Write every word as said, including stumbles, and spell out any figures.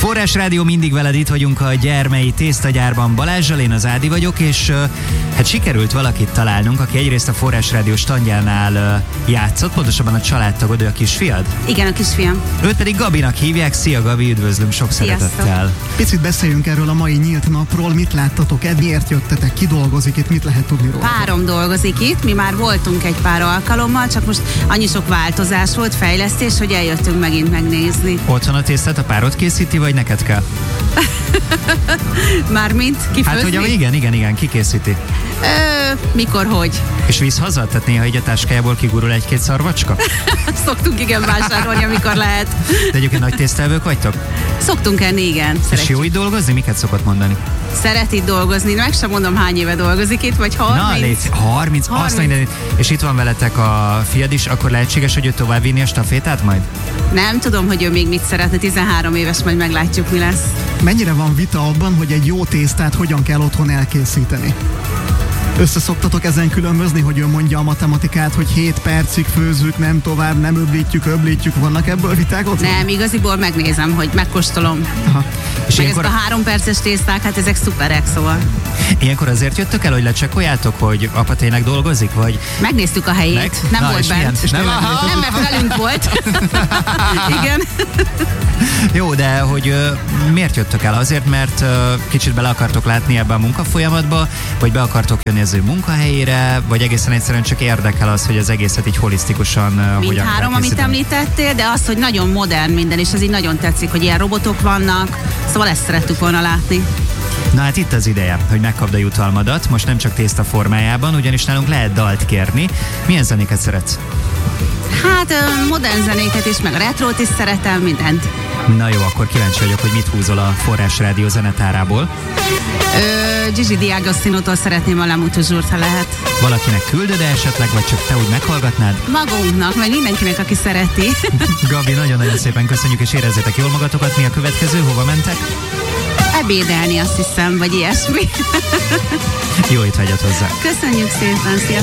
Forrás Rádió, mindig veled, itt vagyunk a Gyermei tésztagyárban Balázsral, én az Ádi vagyok, és uh, hát sikerült valakit találnunk, aki egyrészt a Forrás Rádió standjánál uh, játszott, pontosabban a családtagod, ő a kisfiad? Igen, a kisfiam. Őt pedig Gabinak hívják. Szia Gabi, üdvözlünk sok Sziasztok. szeretettel. Picit beszéljünk erről a mai nyílt napról, mit láttatok, miért jöttetek, ki dolgozik itt, mit lehet tudni róla? Párom dolgozik itt, mi már voltunk egy pár alkalommal, csak most annyi sok változás volt, fejlesztés, hogy eljöttünk megint megnézni. Otthon a tésztát a párod készíti, vagy neked kell? Mármint kifőzni? Hát, hogy igen, igen, igen, ki készíti? Ö, mikor, hogy? És visz haza? Tehát néha így a táskájából kigurul egy-két szarvacska? Szoktunk igen vásárolni, amikor lehet. De egyébként nagy tésztelvők vagytok? Szoktunk enni, igen. És Szeretjük. jó itt dolgozni? Miket szokott mondani? Szeret itt dolgozni, meg sem mondom hány éve dolgozik itt, vagy harminc. Na, légy, harminc, azt mindenit. És itt van veletek a fiad is, akkor lehetséges, hogy ő tovább vinni a stafétát majd? Nem tudom, hogy ő még mit szeretne, tizenhárom éves, majd meglátjuk, mi lesz. Mennyire van vita abban, hogy egy jó tésztát hogyan kell otthon elkészíteni? Összeszoktatok ezen különbözni, hogy ő mondja a matematikát, hogy hét percig főzzük, nem tovább, nem öblítjük, öblítjük, vannak ebből viták ott? Nem, igaziból megnézem, hogy megkóstolom. Aha. És Meg ilyenkor, ezek a három perces tészták, hát ezek szuperek, szóval. ilyenkor azért jöttök el, hogy lecsekkoljátok, hogy apa tényleg dolgozik, vagy? Megnéztük a helyét, Meg? nem Na, volt és bent. milyen? És Nem, nem- nem, mert velünk volt. Igen. Jó, de hogy ö, miért jöttök el? Azért, mert ö, kicsit bele akartok látni ebbe a munkafolyamatba, vagy be akartok jönni az ő munkahelyére, vagy egészen egyszerűen csak érdekel az, hogy az egészet így holisztikusan ö, hogyan kell Mindhárom, amit készíteni? említettél, de az, hogy nagyon modern minden, és ez így nagyon tetszik, hogy ilyen robotok vannak, szóval ezt szerettük volna látni. Na hát itt az ideje, hogy megkapd a jutalmadat, most nem csak tészta formájában, ugyanis nálunk lehet dalt kérni. Milyen zenéket szeretsz? Hát ö, modern zenéket is, meg a retrót is szeretem, mindent. Na jó, akkor kíváncsi vagyok, hogy mit húzol a Forrás Rádió zenetárából. Ö, Gigi D'Agostinótól szeretném a Lamutu Zsúrt, ha lehet. Valakinek küldöd esetleg, vagy csak te úgy meghallgatnád? Magunknak, meg mindenkinek, aki szereti. Gabi, nagyon-nagyon szépen köszönjük, és érezzétek jól magatokat. Mi a következő? Hova mentek? Ebédelni, azt hiszem, vagy ilyesmi. Jó étvágyat hozzá! Köszönjük szépen, szia!